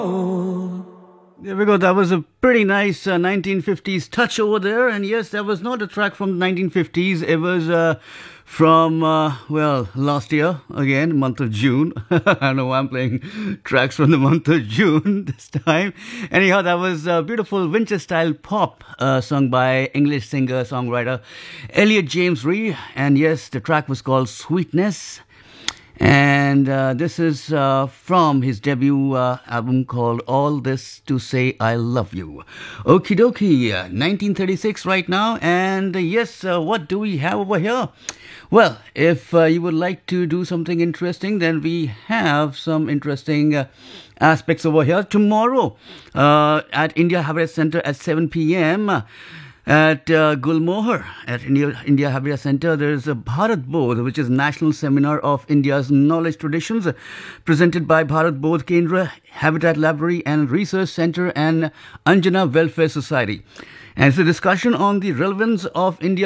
There we go. That was a pretty nice 1950s touch over there. And yes, that was not a track from the 1950s. It was from, last year, again, month of June. I know I'm playing tracks from the month of June this time. Anyhow, that was a beautiful Winter-style pop sung by English singer-songwriter Elliot James Reid. And yes, the track was called Sweetness. And this is from his debut album called All This to Say I Love You. Okie dokie, 1936 right now. And yes, what do we have over here? Well, if you would like to do something interesting, then we have some interesting aspects over here. Tomorrow at India Habitat Center at 7 p.m., at Gulmohar, at India Habitat Center, there is a Bharat Bodh, which is National Seminar of India's Knowledge Traditions, presented by Bharat Bodh Kendra, Habitat Library and Research Center and Anjana Welfare Society. And it's a discussion on the relevance of India